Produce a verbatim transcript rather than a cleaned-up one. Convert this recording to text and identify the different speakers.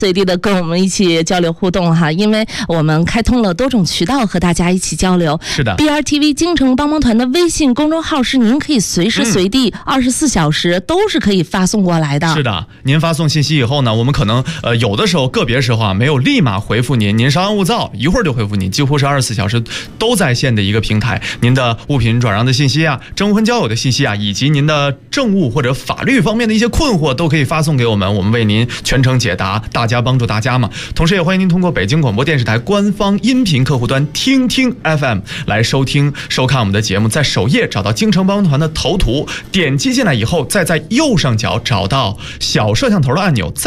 Speaker 1: 随地的跟我们一起交流互动哈，因为我们开通了多种渠道和大家一起交流。
Speaker 2: 是的
Speaker 1: ，B R T V 京城帮帮团的微信公众号是您可以随时随地二十四小时都是可以发送过来的。
Speaker 2: 是的，您发送信息以后呢，我们可能呃有的时候个别时候啊没有立马回复您，您稍安勿躁，一会儿就回复您，几乎是二十四小时都在线的一个平台。您的物品转让的信息啊，征婚交友的信息啊，以及您的政务或者法律方面的一些困惑，都可以发送给我们，我们为您全程解答，大家帮助大家嘛。同时也欢迎您通过北京广播电视台官方音频客户端听听 F M 来收听收看我们的节目，在首页找到京城帮帮团的头图，点击进来以后，再在右上角找到小摄像头的按钮。